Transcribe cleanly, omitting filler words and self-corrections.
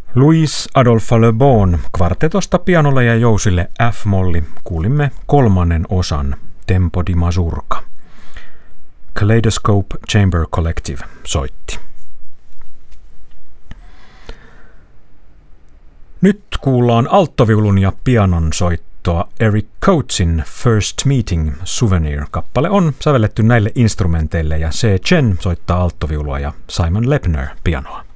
Louis Adolphe Le Bon kvartetosta pianolle ja jousille F-molli kuulimme 3. osan Tempo di Mazurka. Kaleidoscope Chamber Collective soitti. Nyt kuullaan alttoviulun ja pianon soittoa Eric Coatesin First Meeting Souvenir-kappale on sävelletty näille instrumenteille ja C. Chen soittaa alttoviulua ja Simon Lepner pianoa.